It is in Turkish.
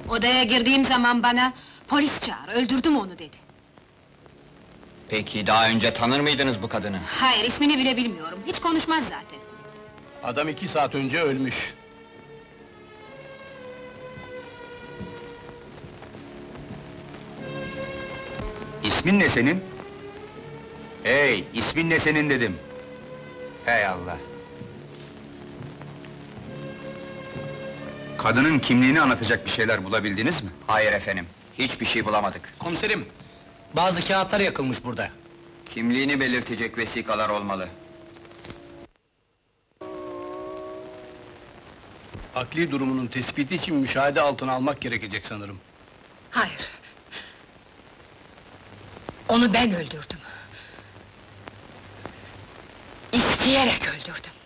Odaya girdiğim zaman bana, polis çağır, öldürdüm onu dedi. Peki, daha önce tanır mıydınız bu kadını? Hayır, ismini bile bilmiyorum, hiç konuşmaz zaten. Adam 2 saat önce ölmüş. İsmin ne senin? Hey, ismin ne senin dedim. Hey Allah! Kadının kimliğini anlatacak bir şeyler bulabildiniz mi? Hayır efendim, hiçbir şey bulamadık. Komiserim, bazı kağıtlar yakılmış burada. Kimliğini belirtecek vesikalar olmalı. Akli durumunun tespiti için müşahede altına almak gerekecek sanırım. Hayır. Onu ben öldürdüm. İsteyerek öldürdüm.